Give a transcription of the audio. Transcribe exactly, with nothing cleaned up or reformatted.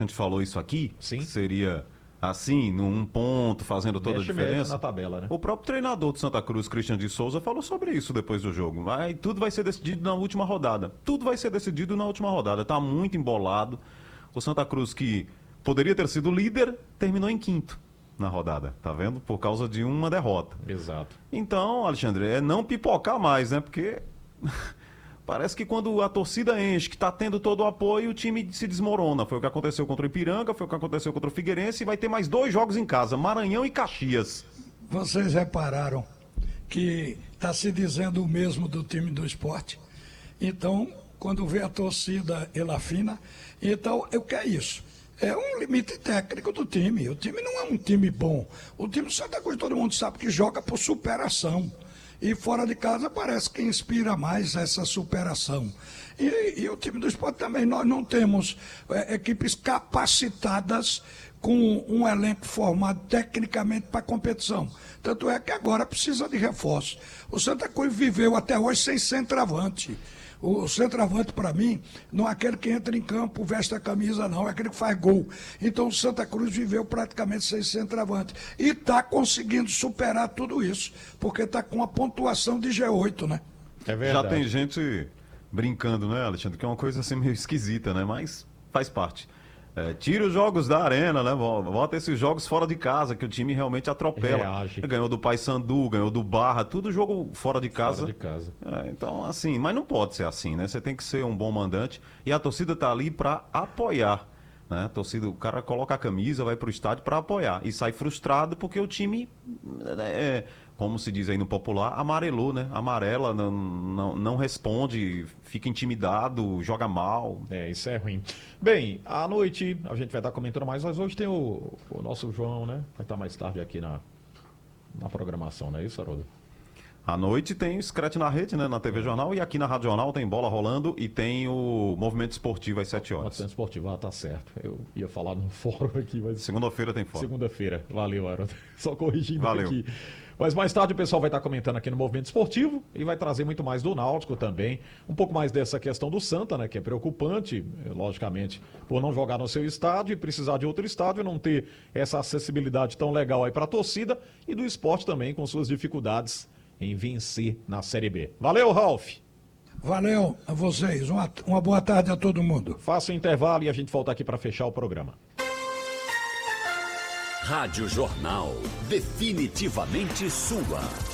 A gente falou isso aqui, Sim. seria assim, num ponto, fazendo toda Mexe a diferença. mesmo na tabela, né? O próprio treinador do Santa Cruz, Christian de Souza, falou sobre isso depois do jogo. Vai, tudo vai ser decidido na última rodada. Tudo vai ser decidido na última rodada. Tá muito embolado. O Santa Cruz, que poderia ter sido líder, terminou em quinto na rodada, tá vendo? Por causa de uma derrota. Exato. Então, Alexandre, é não pipocar mais, né? Porque parece que quando a torcida enche, que tá tendo todo o apoio, o time se desmorona. Foi o que aconteceu contra o Ipiranga, foi o que aconteceu contra o Figueirense e vai ter mais dois jogos em casa, Maranhão e Caxias. Vocês repararam que está se dizendo o mesmo do time do Sport? Então, quando vê a torcida, ela afina. Então, o que é isso? É um limite técnico do time. O time não é um time bom. O time do Santa Cruz, todo mundo sabe que joga por superação. E fora de casa parece que inspira mais essa superação. E, e o time do Sport também, nós não temos é, equipes capacitadas com um elenco formado tecnicamente para a competição. Tanto é que agora precisa de reforço. O Santa Cruz viveu até hoje sem centroavante. O centroavante, para mim, não é aquele que entra em campo, veste a camisa, não, é aquele que faz gol. Então o Santa Cruz viveu praticamente sem centroavante. E está conseguindo superar tudo isso, porque está com a pontuação de G oito, né? É verdade. Já tem gente brincando, né, Alexandre? Que é uma coisa assim meio esquisita, né? Mas faz parte. É, tira os jogos da arena, né? Bota esses jogos fora de casa, que o time realmente atropela. Reage. Ganhou do Paysandu, ganhou do Barra, tudo jogo fora de casa. Fora de casa. É, então, assim, mas não pode ser assim, né? Você tem que ser um bom mandante e a torcida tá ali para apoiar, né? A torcida, o cara coloca a camisa, vai pro estádio para apoiar e sai frustrado porque o time, é, como se diz aí no popular, amarelou, né? Amarela, não, não, não responde, fica intimidado, joga mal. É, isso é ruim. Bem, à noite a gente vai estar comentando mais, mas hoje tem o, o nosso João, né? Vai estar mais tarde aqui na, na programação, não é isso, Haroldo? À noite tem o Scratch na Rede, né? Na T V Jornal, e aqui na Rádio Jornal tem bola rolando e tem o Movimento Esportivo às sete horas. Movimento Esportivo, ah, tá certo. Eu ia falar no fórum aqui, mas... Segunda-feira tem fora. Segunda-feira. Valeu, Haroldo. Só corrigindo Valeu. aqui. Mas mais tarde o pessoal vai estar comentando aqui no Movimento Esportivo e vai trazer muito mais do Náutico também. Um pouco mais dessa questão do Santa, né? Que é preocupante, logicamente, por não jogar no seu estádio e precisar de outro estádio, não ter essa acessibilidade tão legal aí para a torcida, e do esporte também com suas dificuldades em vencer na Série B. Valeu, Ralf! Valeu a vocês. Uma, uma boa tarde a todo mundo. Faça o intervalo e a gente volta aqui para fechar o programa. Rádio Jornal, definitivamente sua.